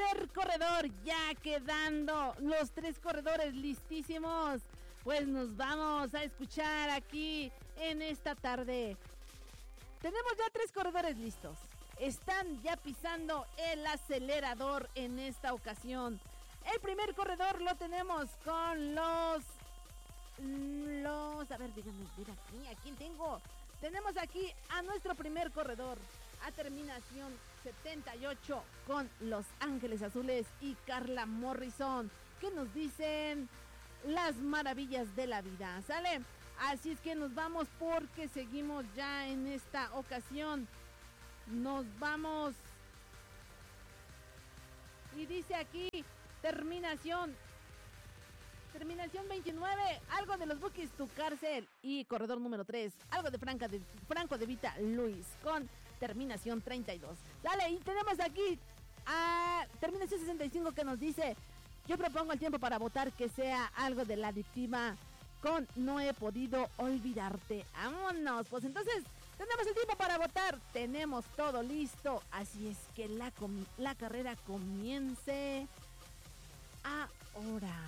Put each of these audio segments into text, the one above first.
primer corredor ya quedando, los 3 corredores listísimos. Pues nos vamos a escuchar aquí en esta tarde. Tenemos ya 3 corredores listos. Están ya pisando el acelerador en esta ocasión. El primer corredor lo tenemos con los... A ver, díganme, ¿a quién tengo? Tenemos aquí a nuestro primer corredor, a terminación 78, con Los Ángeles Azules y Carla Morrison, que nos dicen las maravillas de la vida, ¿sale? Así es que nos vamos porque seguimos ya en esta ocasión. Nos vamos. Y dice aquí, terminación 29, algo de los Bukis, Tu Cárcel. Y corredor número 3, algo de Franco de Vita Luis, con terminación 32. Dale, y tenemos aquí a terminación 65 que nos dice: yo propongo el tiempo para votar que sea algo de La Adictiva, con No he podido olvidarte. ¡Vámonos! Pues entonces tenemos el tiempo para votar, tenemos todo listo, así es que la carrera comience ahora.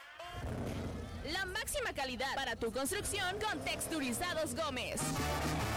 La máxima calidad para tu construcción con Texturizados Gómez.